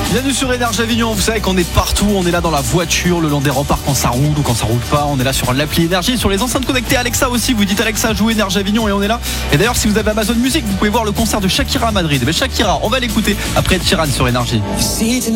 Bienvenue sur Énergie Avignon, vous savez qu'on est partout, on est là dans la voiture, le long des remparts quand ça roule ou quand ça roule pas, on est là sur l'appli Énergie, sur les enceintes connectées Alexa aussi, vous dites Alexa joue Énergie Avignon et on est là. Et d'ailleurs si vous avez Amazon Music, vous pouvez voir le concert de Shakira à Madrid. Mais Shakira, on va l'écouter après Ed Sheeran sur Énergie.